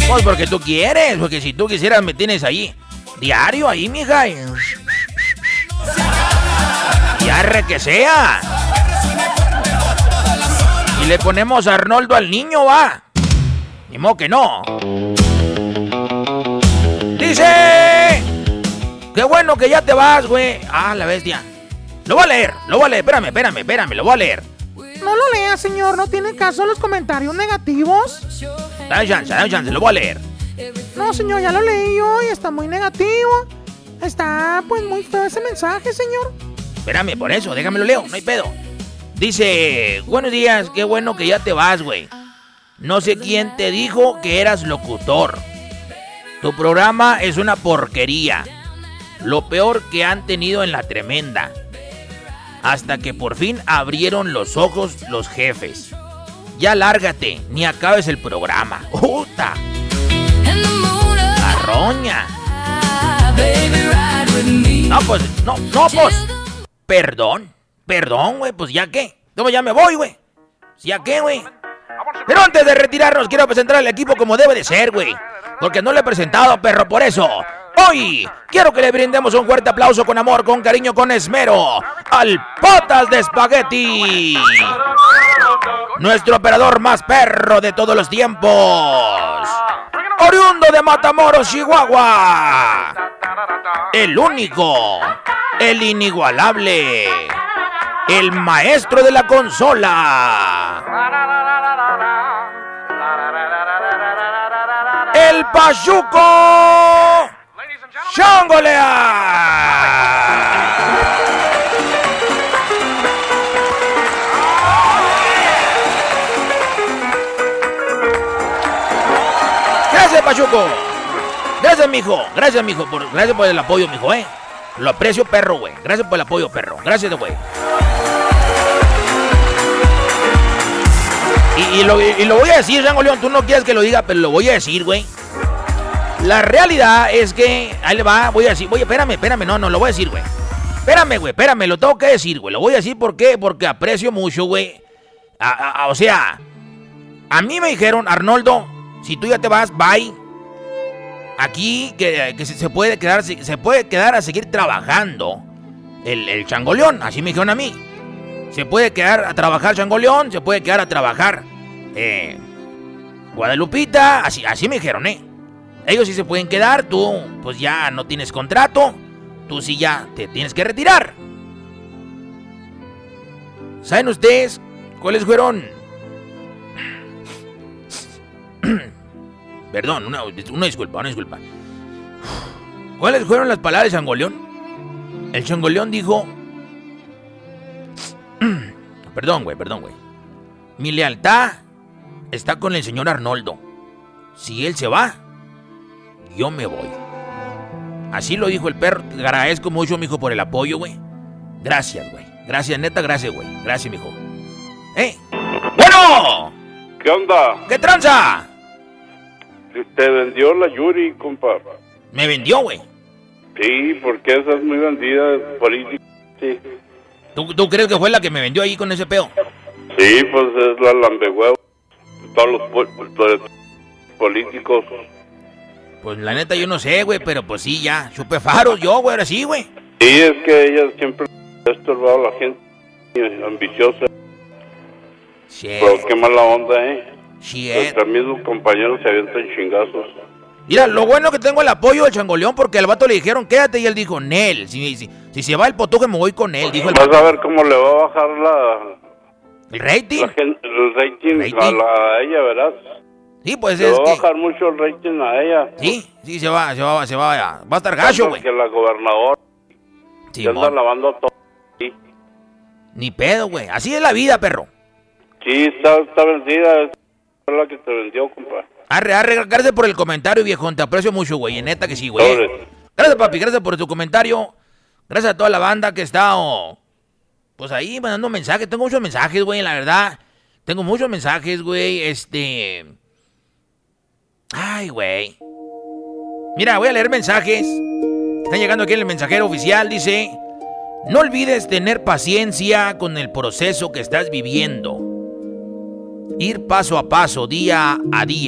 Pues porque tú quieres, porque si tú quisieras me tienes ahí. Diario ahí, mija. Y arre que sea. Y le ponemos a Arnoldo al niño, va. Ni modo que no. Dice: qué bueno que ya te vas, güey. Ah, la bestia. Lo voy a leer. Espérame, lo voy a leer. No lo lea, señor, no tiene caso los comentarios negativos. Dame chance, lo voy a leer. No, señor, ya lo leí yo y está muy negativo. Está, pues, muy feo ese mensaje, señor. Espérame, por eso, déjame lo leo, no hay pedo. Dice: buenos días, qué bueno que ya te vas, güey. No sé quién te dijo que eras locutor. Tu programa es una porquería. Lo peor que han tenido en La Tremenda. Hasta que por fin abrieron los ojos los jefes. Ya lárgate, ni acabes el programa. ¡Uta! ¡La roña! No, pues. Perdón, güey, pues ya qué. No, ya me voy, güey. ¿Ya qué, güey? Pero antes de retirarnos, quiero presentar al equipo como debe de ser, güey. Porque no lo he presentado, perro, por eso. Hoy quiero que le brindemos un fuerte aplauso con amor, con cariño, con esmero al Patas de Espagueti, nuestro operador más perro de todos los tiempos, oriundo de Matamoros, Chihuahua, el único, el inigualable, el maestro de la consola, el Pachuco Changolea. Gracias, Pachuco. Gracias, mijo. Gracias por el apoyo, mijo, Lo aprecio, perro, güey. Gracias por el apoyo, perro. Gracias, güey. Y lo voy a decir, Rango León. Tú no quieres que lo diga, pero lo voy a decir, güey. La realidad es que, ahí le va, voy a decir, espérame, no, lo voy a decir, güey. Espérame, lo tengo que decir, güey. Lo voy a decir, ¿por qué? Porque aprecio mucho, güey. O sea, a mí me dijeron: Arnoldo, si tú ya te vas, bye. Aquí que se puede quedar a seguir trabajando el Changoleón, así me dijeron a mí. Se puede quedar a trabajar Changoleón, se puede quedar a trabajar Guadalupita, así me dijeron, Ellos sí se pueden quedar, tú pues ya no tienes contrato, tú sí ya te tienes que retirar. ¿Saben ustedes cuáles fueron? Perdón, una disculpa. ¿Cuáles fueron las palabras de Changoleón? El Changoleón dijo: Perdón, güey. Mi lealtad está con el señor Arnoldo. Si él se va, yo me voy. Así lo dijo el perro. Te agradezco mucho, mijo, por el apoyo, güey. Gracias, güey. Gracias, neta, gracias, güey. Gracias, mijo. ¡Bueno! ¿Qué onda? ¿Qué tranza? Te vendió la Yuri, compa. ¿Me vendió, güey? Sí, porque esa es muy vendida, política. Sí. ¿Tú crees que fue la que me vendió ahí con ese peo? Sí, pues es la lambehuevo. Todos los políticos. Pues la neta yo no sé, güey, pero pues sí, ya. Chupe faros yo, güey, ahora sí, güey. Sí, es que ella siempre ha estorbado a la gente ambiciosa. Sí. Pero qué mala onda, Sí. Nuestros mismos compañeros se avientan chingazos. Mira, lo bueno que tengo el apoyo del Changoleón, porque al vato le dijeron quédate y él dijo: Nel, si se va el potuje me voy con él, dijo el Vas vato. a ver cómo le va a bajar ¿El rating? el rating a ella, ¿verdad? Sí, pues le es va que... a bajar mucho el rating a ella. Sí, se va a estar gacho, güey. Que la gobernadora Sí, anda lavando todo. Sí. Ni pedo, güey. Así es la vida, perro. Sí, está vendida. Es la que te vendió, compa. Arre, gracias por el comentario, viejón. Te aprecio mucho, güey. Neta que sí, güey. Gracias, papi. Gracias por tu comentario. Gracias a toda la banda que está, pues ahí mandando mensajes. Tengo muchos mensajes, güey, la verdad. Tengo muchos mensajes, güey. Ay, güey. Mira, voy a leer mensajes. Están llegando aquí en el mensajero oficial. Dice: no olvides tener paciencia con el proceso que estás viviendo. Ir paso a paso, día a día.